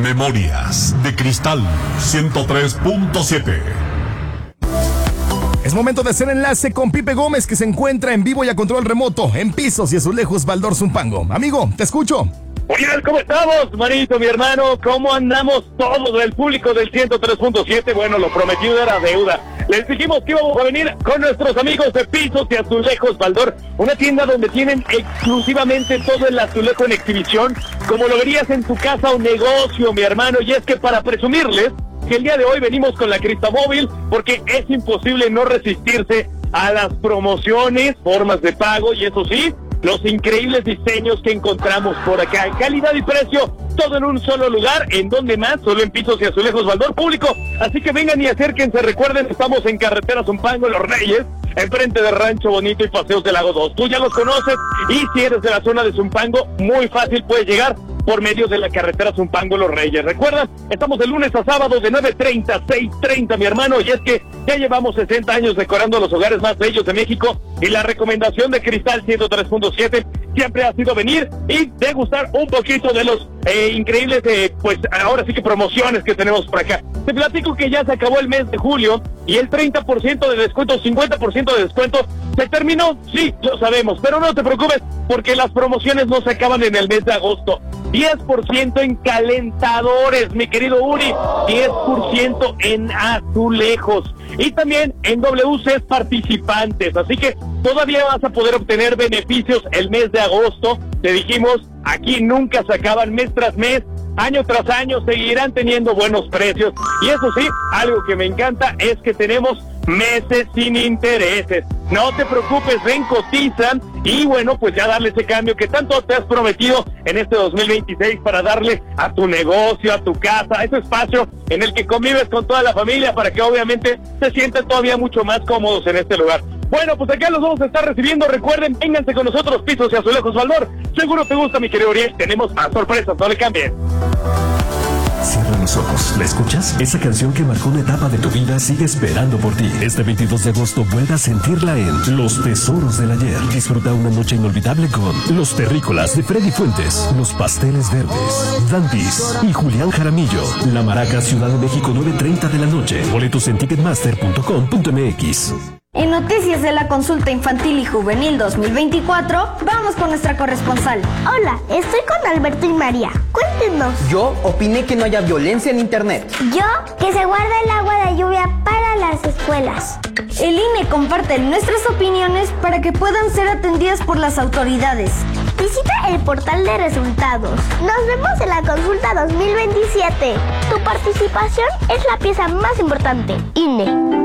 Memorias de Cristal 103.7. Es momento de hacer enlace con Pipe Gómez, que se encuentra en vivo y a control remoto en Pisos y Azulejos Baldor Zumpango. Amigo, te escucho. Oigan, ¿cómo estamos, Marito, mi hermano? ¿Cómo andamos todos el público del 103.7? Bueno, lo prometido era deuda. Les dijimos que íbamos a venir con nuestros amigos de Pisos y Azulejos Baldor, una tienda donde tienen exclusivamente todo el azulejo en exhibición, como lo verías en tu casa o negocio, mi hermano. Y es que para presumirles que el día de hoy venimos con la Cristamóvil, porque es imposible no resistirse a las promociones, formas de pago y eso sí, los increíbles diseños que encontramos por acá. Calidad y precio, todo en un solo lugar. ¿En donde más? Solo en Pisos y Azulejos Baldor Público. Así que vengan y acérquense. Recuerden, estamos en carretera Zumpango, Los Reyes, enfrente de Rancho Bonito y Paseos del Lago 2. Tú ya los conoces, y si eres de la zona de Zumpango, muy fácil puedes llegar por medio de la carretera Zumpango Los Reyes. Recuerda, estamos de lunes a sábado de 9:30 a 6:30, mi hermano, y es que ya llevamos 60 años decorando los hogares más bellos de México, y la recomendación de Cristal 103.7 siempre ha sido venir y degustar un poquito de los increíbles, pues ahora sí que promociones que tenemos por acá. Te platico que ya se acabó el mes de julio y el 30% de descuento, 50% de descuento se terminó. Sí, lo sabemos, pero no te preocupes porque las promociones no se acaban en el mes de agosto. 10% en calentadores, mi querido Uri, 10% en azulejos y también en WCs participantes, así que todavía vas a poder obtener beneficios el mes de agosto. Te dijimos, aquí nunca se acaban, mes tras mes, año tras año seguirán teniendo buenos precios, y eso sí, algo que me encanta es que tenemos meses sin intereses. No te preocupes, ven, cotizan y bueno, pues ya darle ese cambio que tanto te has prometido en este 2026 para darle a tu negocio, a tu casa, a ese espacio en el que convives con toda la familia, para que obviamente se sientan todavía mucho más cómodos en este lugar. Bueno, pues acá los vamos a estar recibiendo. Recuerden, vénganse con nosotros, Pisos y Azulejos Baldor. Seguro te gusta, mi querido Uriel. Tenemos más sorpresas, no le cambien. Cierra los ojos. ¿La escuchas? Esa canción que marcó una etapa de tu vida sigue esperando por ti. Este 22 de agosto vuelve a sentirla en Los Tesoros del Ayer. Disfruta una noche inolvidable con Los Terrícolas de Freddy Fuentes, Los Pasteles Verdes, Dantis y Julián Jaramillo. La Maraca, Ciudad de México, 9:30 de la noche. Boletos en ticketmaster.com.mx. En noticias de la consulta infantil y juvenil 2024, vamos con nuestra corresponsal. Hola, estoy con Alberto y María. Cuéntenos. Yo opiné que no haya violencia en internet. Yo, que se guarda el agua de lluvia para las escuelas. El INE comparte nuestras opiniones para que puedan ser atendidas por las autoridades. Visita el portal de resultados. Nos vemos en la consulta 2027. Tu participación es la pieza más importante. INE.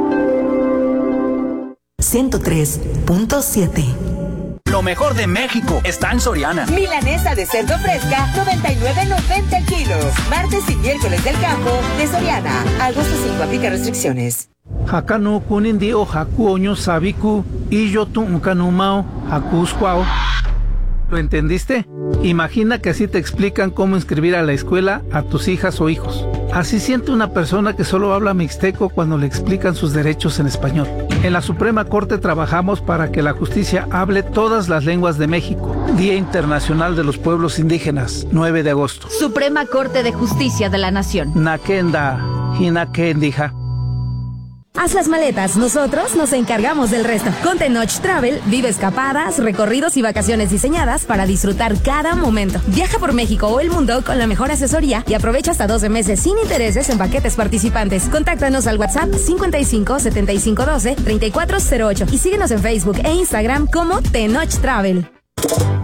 103.7. Lo mejor de México está en Soriana. Milanesa de cerdo fresca, 99.90 el kilo. Martes y miércoles del campo de Soriana. Agosto 5, aplica restricciones. Hakano kunindi o haku oño sabiku y yo tu unkanumao haku squao. ¿Lo entendiste? Imagina que así te explican cómo inscribir a la escuela a tus hijas o hijos. Así siente una persona que solo habla mixteco cuando le explican sus derechos en español. En la Suprema Corte trabajamos para que la justicia hable todas las lenguas de México. Día Internacional de los Pueblos Indígenas, 9 de agosto. Suprema Corte de Justicia de la Nación. Nakenda, hinakendija. Haz las maletas, nosotros nos encargamos del resto. Con Tenoch Travel, vive escapadas, recorridos y vacaciones diseñadas para disfrutar cada momento. Viaja por México o el mundo con la mejor asesoría y aprovecha hasta 12 meses sin intereses en paquetes participantes. Contáctanos al WhatsApp 55 75 12 3408 y síguenos en Facebook e Instagram como Tenoch Travel.